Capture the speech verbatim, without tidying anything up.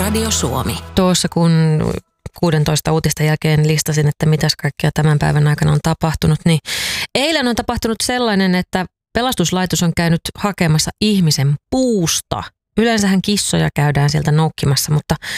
Radio Suomi. Tuossa kun kuusitoista uutisten jälkeen listasin, että mitäs kaikkea tämän päivän aikana on tapahtunut, niin eilen on tapahtunut sellainen, että pelastuslaitos on käynyt hakemassa ihmisen puusta. Yleensähän kissoja käydään sieltä noukkimassa, mutta